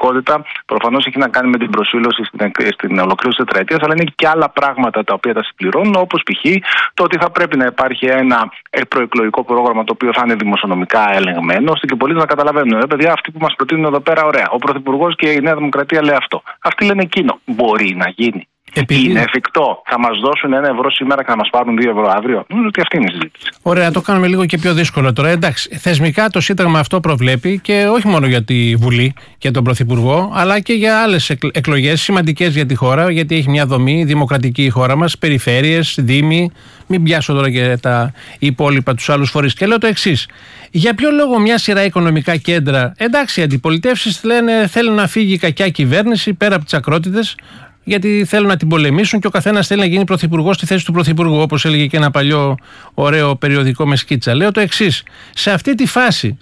ανταγωνιστικότητα προφανώς έχει να κάνει με την προσήλωση στην ολοκλήρωση της τετραετίας, αλλά είναι και άλλα πράγματα τα οποία τα συμπληρώνουν, όπως π.χ. το ότι θα πρέπει να υπάρχει ένα προεκλογικό πρόγραμμα το οποίο θα είναι δημοσιονομικά ελεγμένο, ώστε και οι πολίτες να καταλαβαίνουν. Παιδιά, αυτοί που μας προτείνουν εδώ πέρα, ωραία. Ο Πρωθυπουργός και η Νέα Δημοκρατία λέει αυτό. Αυτοί λένε εκείνο. Μπορεί να γίνει. Είναι εφικτό. Θα μας δώσουν 1 ευρώ σήμερα και θα μας πάρουν 2 ευρώ αύριο. Νομίζω ότι αυτή είναι η συζήτηση. Ωραία, το κάνουμε λίγο και πιο δύσκολο τώρα. Εντάξει, θεσμικά το Σύνταγμα αυτό προβλέπει και όχι μόνο για τη Βουλή και τον Πρωθυπουργό, αλλά και για άλλες εκλογές σημαντικές για τη χώρα, γιατί έχει μια δομή δημοκρατική η χώρα μας, περιφέρειες, δήμοι. Μην πιάσω τώρα και τα υπόλοιπα, τους άλλους φορείς. Και λέω το εξής. Για ποιο λόγο μια σειρά οικονομικά κέντρα, εντάξει, οι αντιπολιτεύσεις λένε θέλουν να φύγει η κακιά κυβέρνηση πέρα από τις ακρότητες, γιατί θέλουν να την πολεμήσουν και ο καθένας θέλει να γίνει πρωθυπουργός στη θέση του πρωθυπουργού, όπως έλεγε και ένα παλιό ωραίο περιοδικό με σκίτσα. Λέω το εξής. Σε αυτή τη φάση,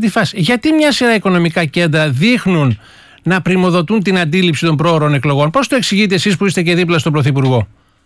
γιατί μια σειρά οικονομικά κέντρα δείχνουν να πριμοδοτούν την αντίληψη των πρόωρων εκλογών? Πώς το εξηγείτε εσείς που είστε και δίπλα στον πρωθυπουργό?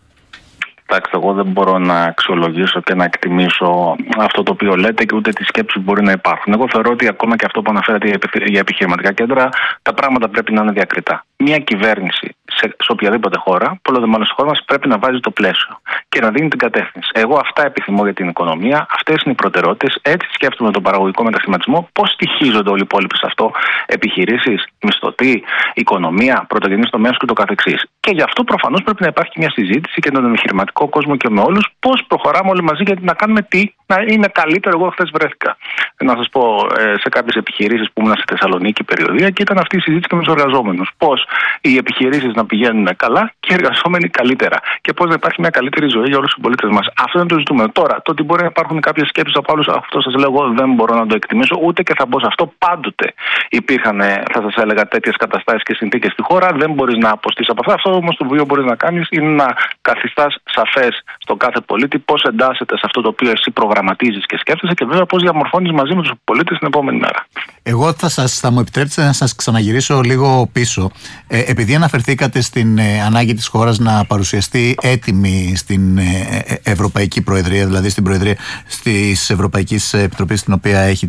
Κοιτάξτε, εγώ δεν μπορώ να αξιολογήσω και να εκτιμήσω αυτό το οποίο λέτε και ούτε τις σκέψεις που μπορεί να υπάρχουν. Εγώ θεωρώ ότι ακόμα και αυτό που αναφέρατε για επιχειρηματικά κέντρα, τα πράγματα πρέπει να είναι διακριτά. Μια κυβέρνηση σε οποιαδήποτε χώρα, πολλό δε μάλλον στη χώρα μας, πρέπει να βάζει το πλαίσιο και να δίνει την κατεύθυνση. Εγώ αυτά επιθυμώ για την οικονομία, αυτές είναι οι προτεραιότητες, έτσι σκέφτομαι τον παραγωγικό μετασχηματισμό. Πώς στοιχίζονται όλοι οι υπόλοιποι σε αυτό? Επιχειρήσεις, μισθωτοί, οικονομία, πρωτογενής τομέας και το καθεξής. Και γι' αυτό προφανώς πρέπει να υπάρχει μια συζήτηση και με τον επιχειρηματικό κόσμο και με όλους, πώς προχωράμε όλοι μαζί, γιατί να κάνουμε τι να είναι καλύτερο. Εγώ χθες βρέθηκα, να σας πω, σε κάποιες επιχειρήσεις που ήμουν στη Θεσσαλονίκη περιοδία και ήταν αυτή η συζήτηση και με τους εργαζόμενους. Πώς οι επιχειρήσεις να πηγαίνουν καλά και οι εργαζόμενοι καλύτερα. Και πώς να υπάρχει μια καλύτερη ζωή για όλους τους πολίτες μας. Αυτό είναι το ζητούμενο. Τώρα, το ότι μπορεί να υπάρχουν κάποιες σκέψεις από άλλους, αυτό σας λέω, εγώ δεν μπορώ να το εκτιμήσω, ούτε και θα μπω σε αυτό. Πάντοτε υπήρχαν, θα σας έλεγα, τέτοιες καταστάσεις και συνθήκες στη χώρα. Δεν μπορείς να αποστείς από αυτά. Αυτό όμως το οποίο μπορείς να κάνεις είναι να καθιστάς σαφές στον κάθε πολίτη πώς εντάσσεται σε αυτό το οποίο εσύ προγραμματίζεις και σκέφτεσαι και βέβαια πώς διαμορφώνεις μαζί με τους πολίτες την επόμενη μέρα. Εγώ θα μου επιτρέψετε να σας ξαναγυρίσω λίγο πίσω. Επειδή αναφερθήκατε στην ανάγκη της χώρας να παρουσιαστεί έτοιμη στην Ευρωπαϊκή Προεδρία, δηλαδή στην Προεδρία της Ευρωπαϊκής Επιτροπής, στην οποία έχει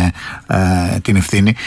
την ευθύνη.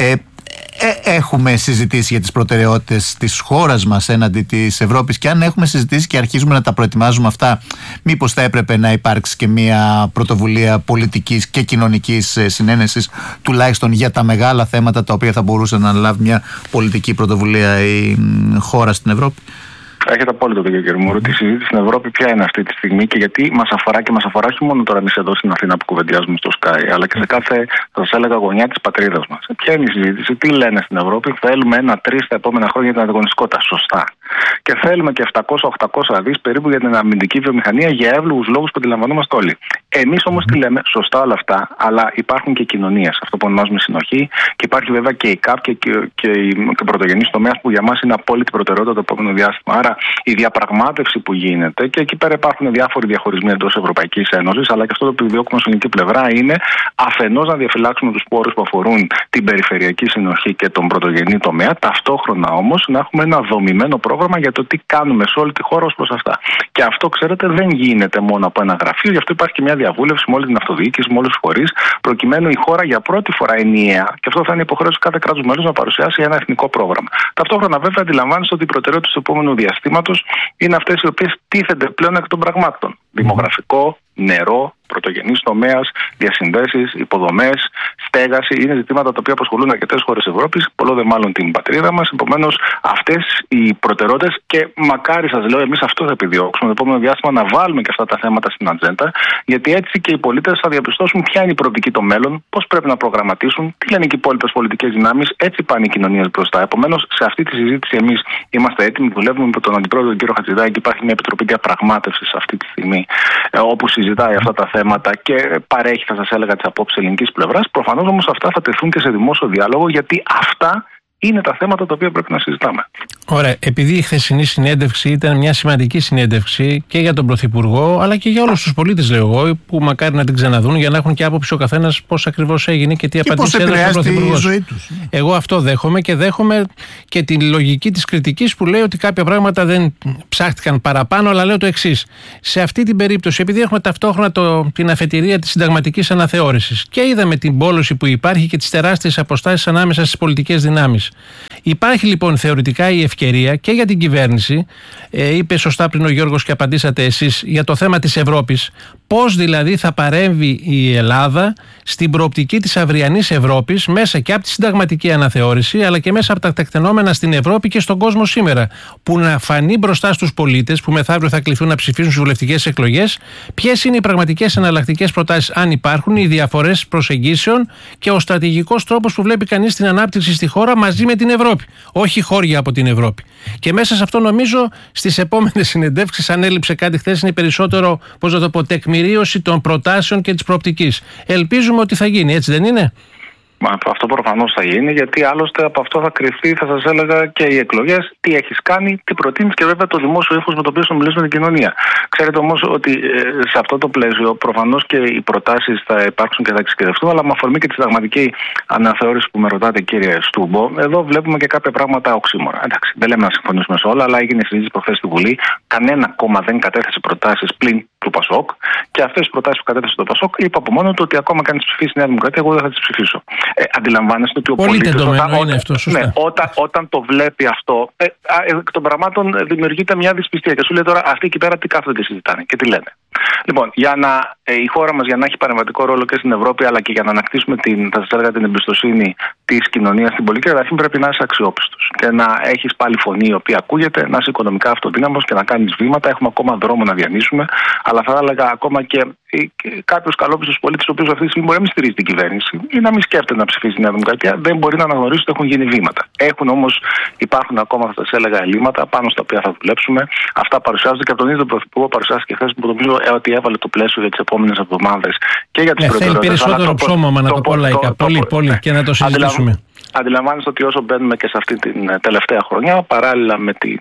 Έχουμε συζητήσει για τις προτεραιότητες της χώρας μας έναντι της Ευρώπης, και αν έχουμε συζητήσει και αρχίζουμε να τα προετοιμάζουμε αυτά, μήπως θα έπρεπε να υπάρξει και μια πρωτοβουλία πολιτικής και κοινωνικής συνένεσης, τουλάχιστον για τα μεγάλα θέματα τα οποία θα μπορούσε να αναλάβει μια πολιτική πρωτοβουλία η χώρα στην Ευρώπη? Έχετε απόλυτο δίκιο, κύριε Μούρου. Η συζήτηση στην Ευρώπη ποια είναι αυτή τη στιγμή και γιατί μας αφορά, και μας αφορά όχι μόνο τώρα εμείς εδώ στην Αθήνα που κουβεντιάζουμε στο Sky, αλλά και σε κάθε, θα σας έλεγα, γωνιά της πατρίδας μας. Ποια είναι η συζήτηση, τι λένε στην Ευρώπη? Θέλουμε 1-3 τα επόμενα χρόνια για την ανταγωνιστικότητα. Σωστά. Και θέλουμε και 700-800 δις περίπου για την αμυντική βιομηχανία για εύλογους λόγους που αντιλαμβανόμαστε όλοι. Εμείς όμως τι λέμε? Σωστά όλα αυτά, αλλά υπάρχουν και κοινωνίες, αυτό που ονομάζουμε συνοχή, και υπάρχει βέβαια και η ΚΑΠ και ο πρωτογενής τομέας που για μας είναι απόλυτη προτεραιότητα το επόμενο διάστημα. Άρα η διαπραγμάτευση που γίνεται, και εκεί πέρα υπάρχουν διάφοροι διαχωρισμοί εντός Ευρωπαϊκής Ένωσης, αλλά και αυτό το επιδιώκουμε στην ελληνική πλευρά είναι αφενός να διαφυλάξουμε τους πόρους που αφορούν την περιφερειακή συνοχή και τον πρωτογενή τομέα, ταυτόχρονα όμως να έχουμε ένα δομημένο πρόγραμμα για το τι κάνουμε σε όλη τη χώρα ως προς αυτά. Και αυτό, ξέρετε, δεν γίνεται μόνο από ένα γραφείο, γι' αυτό υπάρχει και μια διαβούλευση με όλη την αυτοδιοίκηση, με όλους τους φορείς, προκειμένου η χώρα για πρώτη φορά ενιαία, και αυτό θα είναι υποχρέωση κάθε κράτους μέλους, να παρουσιάσει ένα εθνικό πρόγραμμα. Ταυτόχρονα, βέβαια, αντιλαμβάνεστε ότι οι προτεραιότητες του επόμενου διαστήματος είναι αυτές οι οποίες τίθενται πλέον εκ των πραγμάτων. Δημογραφικό, νερό, πρωτογενής τομέας, διασυνδέσεις, υποδομές, στέγαση. Είναι ζητήματα τα οποία απασχολούν αρκετές χώρες Ευρώπης, πολλό δε μάλλον την πατρίδα μας. Επομένως, αυτές οι προτεραιότητες, και μακάρι σας λέω, εμείς αυτό θα επιδιώξουμε το επόμενο διάστημα, να βάλουμε και αυτά τα θέματα στην ατζέντα, γιατί έτσι και οι πολίτες θα διαπιστώσουν ποια είναι η προοπτική των μέλλον, πώς πρέπει να προγραμματίσουν, τι λένε και οι υπόλοιπες πολιτικές δυνάμεις, έτσι πάνε οι κοινωνίες μπροστά. Επομένως, σε αυτή τη συζήτηση εμείς είμαστε έτοιμοι, δουλεύουμε με τον Αντιπρόεδρο, τον κύριο Χατζηδάκη, υπάρχει μια επιτροπή διαπραγμάτευσης αυτή τη στιγμή, όπου συζητάει αυτά τα θέματα και παρέχει, θα σας έλεγα, τις απόψεις ελληνικής πλευράς. Προφανώς όμως αυτά θα τεθούν και σε δημόσιο διάλογο, γιατί αυτά είναι τα θέματα τα οποία πρέπει να συζητάμε. Ωραία, επειδή η χθεσινή συνέντευξη ήταν μια σημαντική συνέντευξη και για τον Πρωθυπουργό, αλλά και για όλους τους πολίτες, λέω εγώ, που μακάρι να την ξαναδούν για να έχουν και άποψη ο καθένας πώς ακριβώς έγινε και τι απαντήσεις έδωσε ο Πρωθυπουργός. Εγώ αυτό δέχομαι και δέχομαι και τη λογική της κριτικής που λέει ότι κάποια πράγματα δεν ψάχτηκαν παραπάνω, αλλά λέω το εξής. Σε αυτή την περίπτωση, επειδή έχουμε ταυτόχρονα την αφετηρία της συνταγματικής αναθεώρησης και είδαμε την πόλωση που υπάρχει και τις τεράστιες αποστάσεις ανάμεσα στις πολιτικές δυνάμεις. Υπάρχει λοιπόν θεωρητικά η ευκαιρία και για την κυβέρνηση, είπε σωστά πριν ο Γιώργος και απαντήσατε εσείς, για το θέμα της Ευρώπης. Πώς δηλαδή θα παρέμβει η Ελλάδα στην προοπτική της αυριανής Ευρώπης μέσα και από τη συνταγματική αναθεώρηση, αλλά και μέσα από τα τεκτενόμενα στην Ευρώπη και στον κόσμο σήμερα. Που να φανεί μπροστά στους πολίτες που μεθαύριο θα κληθούν να ψηφίσουν στις βουλευτικές εκλογές, ποιες είναι οι πραγματικές εναλλακτικές προτάσεις, αν υπάρχουν, οι διαφορές προσεγγίσεων και ο στρατηγικός τρόπος που βλέπει κανείς την ανάπτυξη στη χώρα μαζί με την Ευρώπη. Όχι χώρια από την Ευρώπη. Και μέσα σε αυτό, νομίζω, στις επόμενες συνεντεύξεις, αν έλειψε κάτι χθες, είναι περισσότερο, πώς να το πω, τεκμηρίωση των προτάσεων και της προοπτικής. Ελπίζουμε ότι θα γίνει, έτσι δεν είναι? Αυτό προφανώς θα γίνει, γιατί άλλωστε από αυτό θα κρυφτεί, θα σας έλεγα, και οι εκλογές, τι έχεις κάνει, τι προτείνεις και βέβαια το δημόσιο ύφος με το οποίο θα μιλήσουμε με την κοινωνία. Ξέρετε όμως ότι σε αυτό το πλαίσιο προφανώς και οι προτάσεις θα υπάρξουν και θα εξειδικευτούν, αλλά με αφορμή και τη συνταγματική αναθεώρηση που με ρωτάτε, κύριε Στούμπο, εδώ βλέπουμε και κάποια πράγματα οξύμορα. Εντάξει, δεν λέμε να συμφωνήσουμε σε όλα, αλλά έγινε συζήτηση προχθές στη Βουλή. Κανένα κόμμα δεν κατέθεσε προτάσεις πλην του Πασόκ και αυτές τις προτάσεις που κατέθεσε το Πασόκ, είπα από μόνο του ότι ακόμα και αν τις ψηφίσει η Νέα Δημοκρατία, εγώ δεν θα τις ψηφίσω. Αντιλαμβάνεστε ότι ο πολίτης όταν το βλέπει αυτό, εκ των πραγμάτων δημιουργείται μια δυσπιστία και σου λέει τώρα αυτοί εκεί πέρα τι κάθονται και συζητάνε και τι λένε. Λοιπόν, για να η χώρα μας για να έχει παρεμβατικό ρόλο και στην Ευρώπη, αλλά και για να ανακτήσουμε την εμπιστοσύνη της κοινωνίας στην πολιτική, καταρχήν πρέπει να είσαι αξιόπιστος και να έχεις πάλι φωνή η οποία ακούγεται, να είσαι οικονομικά αυτοδύναμος και να κάνεις βήματα. Έχουμε ακόμα δρόμο να διανύσουμε, αλλά θα έλεγα ακόμα και κάποιος καλόπιστος πολίτης, ο οποίος αυτή τη στιγμή μπορεί να μην στηρίζει την κυβέρνηση ή να μην σκέφτεται να ψηφίσει τη Νέα Δημοκρατία, δεν μπορεί να αναγνωρίσει ότι έχουν γίνει βήματα. Υπάρχουν ακόμα, θα σας έλεγα, ελλείμματα πάνω στα οποία θα δουλέψουμε. Αυτά παρουσιάζονται και από τον ίδιο Πρωθυπουργό, παρουσιάστηκε χθες, που νομίζω ότι έβαλε το πλαίσιο για τις επόμενες εβδομάδες και για τις προτεραιότητες. Θέλει περισσότερο ψώμα, να το πω λαϊκά. Πολύ και να το συζητήσουμε. Αντιλαμβάνεστε ότι όσο μπαίνουμε και σε αυτή την τελευταία χρονιά, παράλληλα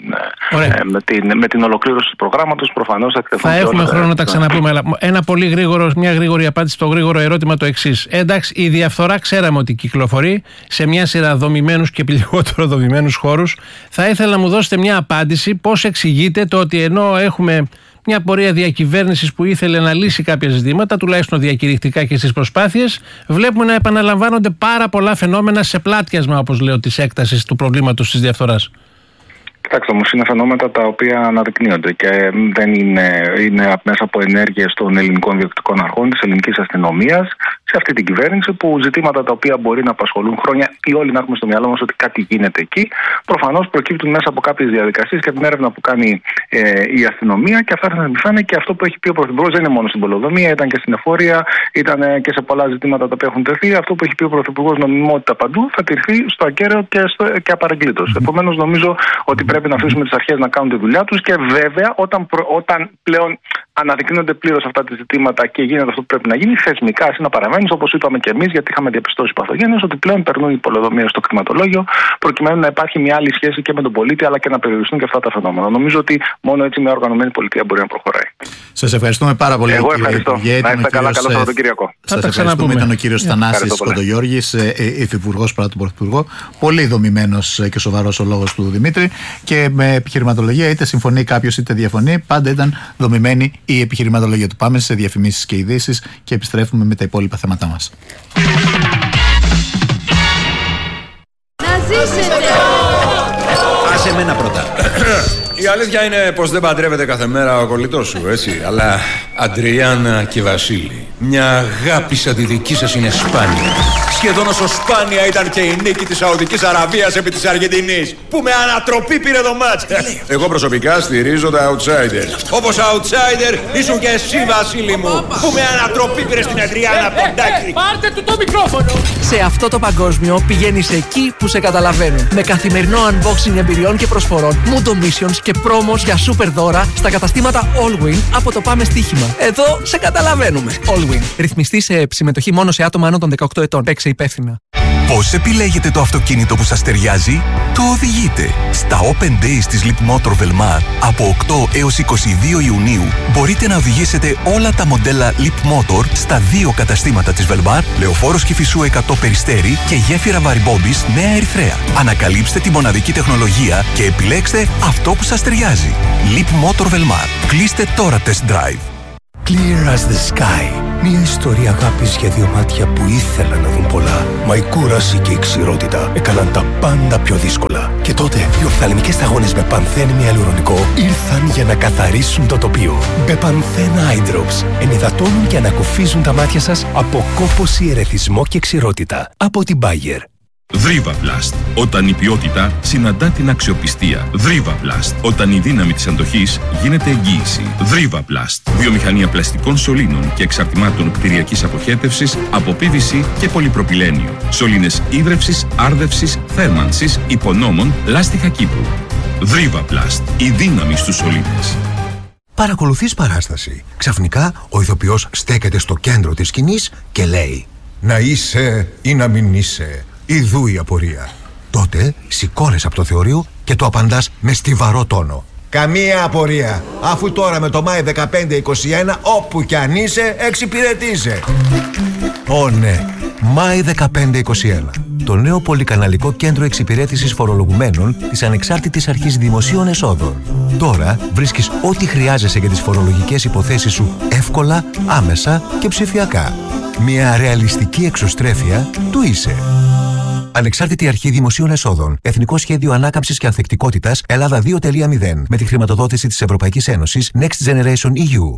με την ολοκλήρωση του προγράμματος, προφανώς θα εκτεθούν. Θα έχουμε χρόνο να τα ξαναπούμε. Αλλά μια γρήγορη απάντηση στο γρήγορο ερώτημα το εξής. Εντάξει, η διαφθορά ξέραμε ότι κυκλοφορεί σε μια σειρά δομημένους και λιγότερο δομημένους χώρους. Θα ήθελα να μου δώσετε μια απάντηση πώς εξηγείτε το ότι ενώ έχουμε μια πορεία διακυβέρνησης που ήθελε να λύσει κάποια ζητήματα, τουλάχιστον διακηρυχτικά και στις προσπάθειες, βλέπουμε να επαναλαμβάνονται πάρα πολλά φαινόμενα σε πλάτιασμα, όπως λέω, της έκτασης του προβλήματος της διαφθοράς. Κοιτάξτε όμως, είναι φαινόμενα τα οποία αναδεικνύονται και δεν είναι μέσα από ενέργειες των ελληνικών διοκτικών αρχών, της ελληνικής αστυνομίας, σε αυτή την κυβέρνηση, που ζητήματα τα οποία μπορεί να απασχολούν χρόνια ή όλοι να έχουμε στο μυαλό μας ότι κάτι γίνεται εκεί, προφανώς προκύπτουν μέσα από κάποιες διαδικασίες και την έρευνα που κάνει η αστυνομία, και αυτά θα θυμηθάνε και αυτό που έχει πει ο Πρωθυπουργός. Δεν είναι μόνο στην πολεοδομία, ήταν και στην εφορία, ήταν και σε πολλά ζητήματα τα οποία έχουν τεθεί. Αυτό που έχει πει ο Πρωθυπουργός, νομιμότητα παντού, θα τηρηθεί στο ακέραιο και απαραγκλήτως. Επομένως, νομίζω ότι πρέπει να αφήσουμε τις αρχές να κάνουν τη δουλειά τους και βέβαια όταν πλέον αναδεικνύονται πλήρως αυτά τα ζητήματα και γίνεται αυτό που πρέπει να γίνει, θεσμικά εσύ να παραμένεις, όπως είπαμε και εμείς, γιατί είχαμε διαπιστώσει παθογένειες, ότι πλέον περνούν οι πολεοδομίες στο κτηματολόγιο, προκειμένου να υπάρχει μια άλλη σχέση και με τον πολίτη, αλλά και να περιοριστούν και αυτά τα φαινόμενα. Νομίζω ότι μόνο έτσι μια οργανωμένη πολιτεία μπορεί να προχωράει. Σας ευχαριστούμε πάρα πολύ. Εγώ ευχαριστώ. Να είστε καλά, καλό Σαββατοκύριακο. Σας ευχαριστούμε. Ήταν ο κύριος Θανάσης Κοντογιώργης, υφυπουργός παρά τον Πρωθυπουργό. Πολύ δομημένος και σοβαρός ο λόγος του Δημήτρη, και με επιχειρηματολογία, είτε συμφωνεί κάποιος είτε διαφωνεί, πάντα ήταν δομημένη η επιχειρηματολογία του. Πάμε σε διαφημίσεις και ειδήσεις και επιστρέφουμε με τα υπόλοιπα θέματά μας. Να ζήσετε! Άσε μένα πρώτα. Η αλήθεια είναι πως δεν παντρεύεται κάθε μέρα ο κολλητός σου, έτσι. Αλλά Αντριάννα και Βασίλη, μια αγάπη σαν τη δική σας είναι σπάνια. Σχεδόν όσο σπάνια ήταν και η νίκη της Σαουδικής Αραβίας επί της Αργεντινής, που με ανατροπή πήρε το μάτς. Εγώ προσωπικά στηρίζω τα outsider. Όπως outsider ήσουν και εσύ, Βασίλη μου, που με ανατροπή πήρε στην Αντριάννα Ποντάκη. Πάρτε του το μικρόφωνο! Σε αυτό το παγκόσμιο πηγαίνεις εκεί που σε καταλαβαίνουν. Με καθημερινό unboxing εμπειριών και προσφορών, Mundo Missions και πρόμος για super δώρα στα καταστήματα Allwin από το Πάμε Στοίχημα. Εδώ σε καταλαβαίνουμε. Allwin. Ρυθμιστή σε συμμετοχή μόνο σε άτομα άνω των 18 ετών. Παίξε υπεύθυνα. Πώς επιλέγετε το αυτοκίνητο που σας ταιριάζει? Το οδηγείτε. Στα Open Days της Leap Motor Velmar από 8 έως 22 Ιουνίου μπορείτε να οδηγήσετε όλα τα μοντέλα Leap Motor στα 2 καταστήματα της Velmar, Λεωφόρος Κηφισού 100 Περιστέρι και Γέφυρα Βαρυμπόμπης Νέα Ερυθρέα. Ανακαλύψτε τη μοναδική τεχνολογία και επιλέξτε αυτό που σας ταιριάζει. Leap Motor Velmar. Κλείστε τώρα test drive. Clear as the sky. Μια ιστορία αγάπης για δύο μάτια που ήθελαν να δουν πολλά. Μα η κούραση και η ξηρότητα έκαναν τα πάντα πιο δύσκολα. Και τότε οι οφθαλμικές σταγόνες με πανθένη ιαλουρονικό ήρθαν για να καθαρίσουν το τοπίο. Bepanthen Eye Drops ενυδατώνουν και ανακουφίζουν τα μάτια σας από κόπωση, ερεθισμό και ξηρότητα. Από την Bayer. Vrivaplast. Όταν η ποιότητα συναντά την αξιοπιστία. Vrivaplast. Όταν η δύναμη της αντοχής γίνεται εγγύηση. Vrivaplast. Βιομηχανία πλαστικών σωλήνων και εξαρτημάτων κτηριακής αποχέτευσης από PVC και πολυπροπυλένιο. Σωλήνες ίδρευσης, άρδευσης, θέρμανσης, υπονόμων, λάστιχα κήπου. Vrivaplast. Η δύναμη στους σωλήνες. Παρακολουθείς παράσταση. Ξαφνικά ο ηθοποιός στέκεται στο κέντρο της σκηνής και λέει «Να είσαι ή να μην είσαι». Ιδού η απορία. Τότε σηκώνεσαι από το θεωρείο και το απαντάς με στιβαρό τόνο. Καμία απορία. Αφού τώρα με το Μάη 15-21 όπου κι αν είσαι εξυπηρετείσαι. Ω ναι. Μάη 15-21. Το νέο πολυκαναλικό κέντρο εξυπηρέτησης φορολογουμένων της Ανεξάρτητης Αρχής Δημοσίων Εσόδων. Τώρα βρίσκεις ό,τι χρειάζεσαι για τις φορολογικές υποθέσεις σου εύκολα, άμεσα και ψηφιακά. Μια ρεαλιστική εξωστρέφεια του είσαι. Ανεξάρτητη Αρχή Δημοσίων Εσόδων. Εθνικό Σχέδιο Ανάκαμψης και Ανθεκτικότητας Ελλάδα 2.0. Με τη χρηματοδότηση της Ευρωπαϊκής Ένωσης Next Generation EU.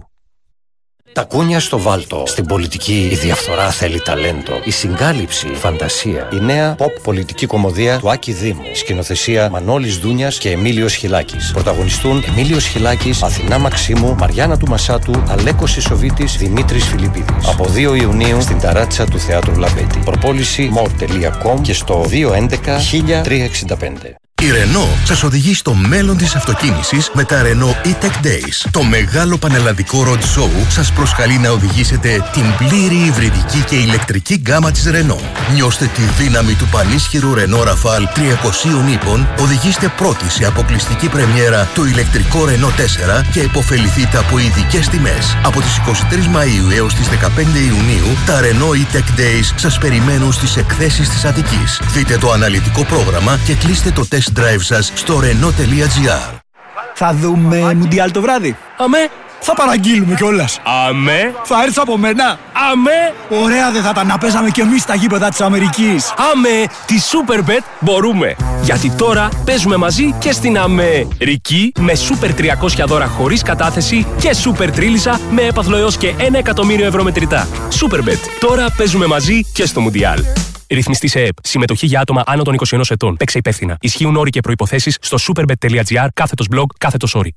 Τα κούνια στο βάλτο. Στην πολιτική η διαφθορά θέλει ταλέντο. Η συγκάλυψη, η φαντασία. Η νέα pop πολιτική κομμωδία του Άκη Δήμου. Σκηνοθεσία Μανώλης Δούνιας και Εμίλιος Χιλάκης. Πρωταγωνιστούν Εμίλιος Χιλάκης, Αθηνά Μαξίμου, Μαριάννα του Μασάτου, Αλέκος Ισοβίτης, Δημήτρης Φιλιππίδης. Από 2 Ιουνίου στην ταράτσα του Θεάτρου Λαμπέτη. Προπόληση more.com και στο 211 1365. Η Renault σας οδηγεί στο μέλλον της αυτοκίνησης με τα Renault E-Tech Days. Το μεγάλο πανελλαδικό road show σας προσκαλεί να οδηγήσετε την πλήρη υβριδική και ηλεκτρική γκάμα της Renault. Νιώστε τη δύναμη του πανίσχυρου Renault Rafale 300 ύπων, οδηγήστε πρώτοι σε αποκλειστική πρεμιέρα το ηλεκτρικό Renault 4 και επωφεληθείτε από ειδικές τιμές. Από τις 23 Μαΐου έως τις 15 Ιουνίου, τα Renault E-Tech Days σας περιμένουν στις εκθέσεις της Αττικής. Δείτε το αναλυτικό πρόγραμμα και κλείστε το test drive σας στο Renault.gr. Θα δούμε Μουντιάλ το βράδυ. Αμέ. Θα παραγγείλουμε κιόλας. Αμέ. Θα έρθει από μένα. Αμέ. Ωραία δεν θα ήταν να παίζαμε κι εμείς στα γήπεδα της Αμερικής. Αμέ. Τη Superbet μπορούμε. Γιατί τώρα παίζουμε μαζί και στην Αμερική με Super 300 δώρα χωρίς κατάθεση και Super Τρίλισσα με έπαθλο έως και 1 εκατομμύριο ευρώ μετρητά. Superbet. Τώρα παίζουμε μαζί και στο Μουντιάλ. Ρυθμιστή σε ΕΕΠ. Συμμετοχή για άτομα άνω των 21 ετών. Παίξε υπεύθυνα. Ισχύουν όροι και προϋποθέσεις στο superbet.gr/blog/όροι.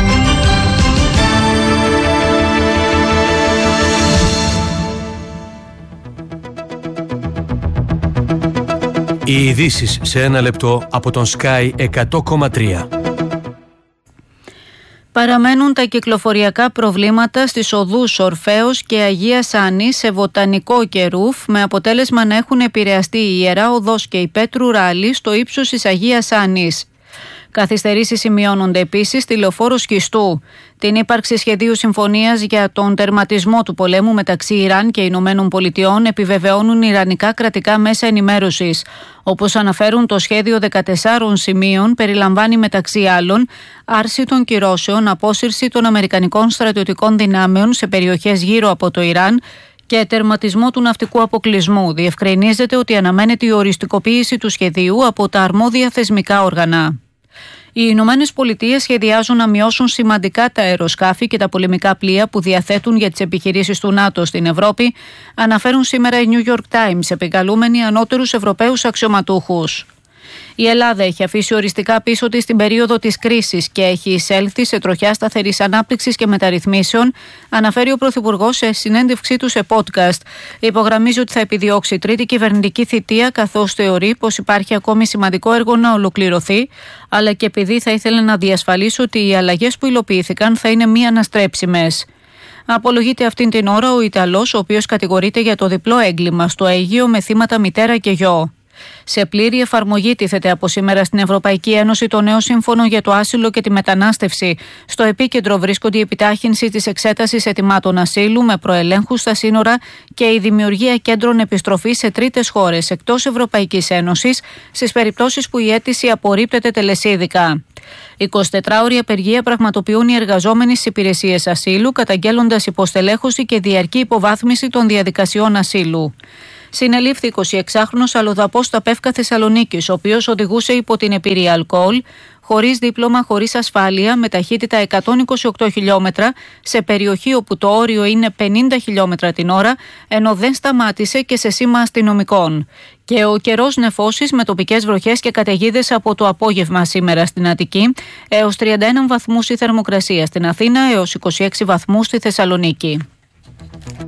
Οι ειδήσεις σε ένα λεπτό από τον Sky 100,3. Παραμένουν τα κυκλοφοριακά προβλήματα στις οδούς Ορφέως και Αγίας Άνης σε Βοτανικό και Ρούφ, με αποτέλεσμα να έχουν επηρεαστεί η Ιερά Οδός και η Πέτρου Ράλη στο ύψος της Αγίας Άνης. Καθυστερήσεις σημειώνονται επίσης στη Λεωφόρο Σχιστού. Την ύπαρξη σχεδίου συμφωνίας για τον τερματισμό του πολέμου μεταξύ Ιράν και Ηνωμένων Πολιτειών επιβεβαιώνουν ιρανικά κρατικά μέσα ενημέρωσης. Όπως αναφέρουν, το σχέδιο 14 σημείων περιλαμβάνει μεταξύ άλλων άρση των κυρώσεων, απόσυρση των αμερικανικών στρατιωτικών δυνάμεων σε περιοχές γύρω από το Ιράν και τερματισμό του ναυτικού αποκλεισμού. Διευκρινίζεται ότι αναμένεται η οριστικοποίηση του σχεδίου από τα αρμόδια θεσμικά όργανα. Οι Ηνωμένες Πολιτείες σχεδιάζουν να μειώσουν σημαντικά τα αεροσκάφη και τα πολεμικά πλοία που διαθέτουν για τις επιχειρήσεις του ΝΑΤΟ στην Ευρώπη, αναφέρουν σήμερα οι New York Times, επικαλούμενοι ανώτερους Ευρωπαίους αξιωματούχους. Η Ελλάδα έχει αφήσει οριστικά πίσω της την περίοδο της κρίσης και έχει εισέλθει σε τροχιά σταθερής ανάπτυξης και μεταρρυθμίσεων, αναφέρει ο Πρωθυπουργός σε συνέντευξή του σε podcast. Υπογραμμίζει ότι θα επιδιώξει τρίτη κυβερνητική θητεία, καθώς θεωρεί πως υπάρχει ακόμη σημαντικό έργο να ολοκληρωθεί, αλλά και επειδή θα ήθελε να διασφαλίσει ότι οι αλλαγές που υλοποιήθηκαν θα είναι μη αναστρέψιμες. Απολογείται αυτήν την ώρα ο Ιταλός, ο οποίος κατηγορείται για το διπλό έγκλημα στο Αίγυο με θύματα μητέρα και γιο. Σε πλήρη εφαρμογή τίθεται από σήμερα στην Ευρωπαϊκή Ένωση το νέο σύμφωνο για το άσυλο και τη μετανάστευση. Στο επίκεντρο βρίσκονται η επιτάχυνση της εξέτασης αιτημάτων ασύλου με προελέγχους στα σύνορα και η δημιουργία κέντρων επιστροφής σε τρίτες χώρες εκτός Ευρωπαϊκής Ένωσης στις περιπτώσεις που η αίτηση απορρίπτεται τελεσίδικα. 24ωρη απεργία πραγματοποιούν οι εργαζόμενοι στις υπηρεσίες ασύλου, καταγγέλλοντας υποστελέχωση και διαρκή υποβάθμιση των διαδικασιών ασύλου. Συνελήφθη 26χρονος αλλοδαπός στα Πεύκα Θεσσαλονίκης, ο οποίος οδηγούσε υπό την επίρρεια αλκοόλ, χωρίς δίπλωμα, χωρίς ασφάλεια, με ταχύτητα 128 χιλιόμετρα, σε περιοχή όπου το όριο είναι 50 χιλιόμετρα την ώρα, ενώ δεν σταμάτησε και σε σήμα αστυνομικών. Και ο καιρός νεφώσεις με τοπικές βροχές και καταιγίδες από το απόγευμα σήμερα στην Αττική, έως 31 βαθμούς η θερμοκρασία στην Αθήνα, έως 26 βαθμούς στη Θεσσαλονίκη.